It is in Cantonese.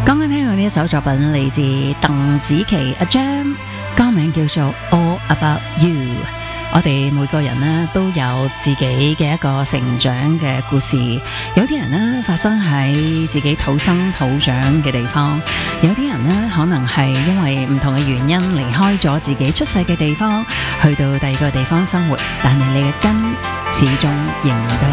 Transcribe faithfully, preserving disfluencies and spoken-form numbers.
剛剛聽過呢一首作品嚟自鄧紫棋阿 Jam， 歌名叫做 All About You。 我哋每個人呢都有自己嘅一個成長嘅故事，有啲人呢發生喺自己土生土長嘅地方，有啲人呢可能係因為唔同嘅原因離開咗自己出世嘅地方，去到第二個地方生活，但係你嘅根始終仍然都